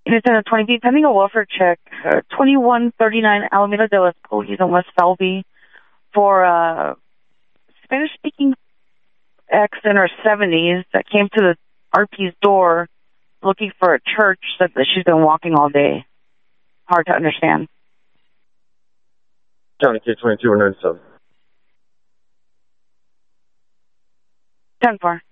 Innocent of 20 feet, pending a welfare check, 2139 Alameda de los Coles in West Falvey for a Spanish-speaking ex in her 70s that came to the RP's door looking for a church, said that she's been walking all day. Hard to understand. County K 22 197. 10-4.